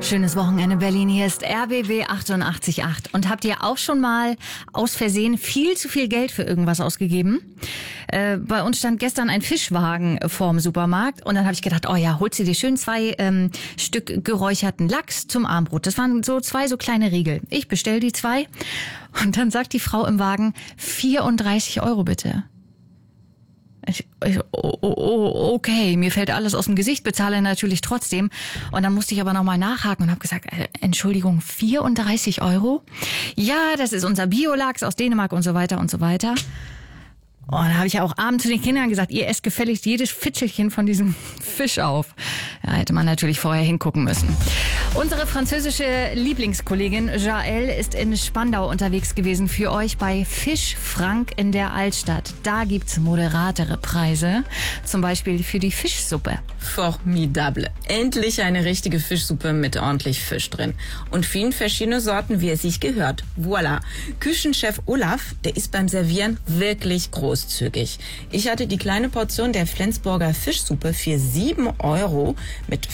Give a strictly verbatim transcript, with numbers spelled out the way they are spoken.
Schönes Wochenende in Berlin. Hier ist R B B achtundachtzig Komma acht. Und habt ihr auch schon mal aus Versehen viel zu viel Geld für irgendwas ausgegeben? Äh, bei uns stand gestern ein Fischwagen vorm Supermarkt. Und dann habe ich gedacht, oh ja, holst du dir schön zwei ähm, Stück geräucherten Lachs zum Abendbrot. Das waren so zwei so kleine Riegel. Ich bestell die zwei. Und dann sagt die Frau im Wagen, vierunddreißig Euro bitte. Ich, ich, oh, oh, okay, mir fällt alles aus dem Gesicht, bezahle natürlich trotzdem. Und dann musste ich aber nochmal nachhaken und habe gesagt, äh, Entschuldigung, vierunddreißig Euro? Ja, das ist unser Biolachs aus Dänemark und so weiter und so weiter. Und da habe ich auch abends zu den Kindern gesagt, ihr esst gefälligst jedes Fitzelchen von diesem Fisch auf. Ja, hätte man natürlich vorher hingucken müssen. Unsere französische Lieblingskollegin Jaël ist in Spandau unterwegs gewesen für euch bei Fisch Frank in der Altstadt. Da gibt's moderatere Preise, zum Beispiel für die Fischsuppe. Formidable. Endlich eine richtige Fischsuppe mit ordentlich Fisch drin. Und vielen verschiedene Sorten, wie es sich gehört. Voilà. Küchenchef Olaf, der ist beim Servieren wirklich großzügig. Ich hatte die kleine Portion der Flensburger Fischsuppe für sieben Euro mit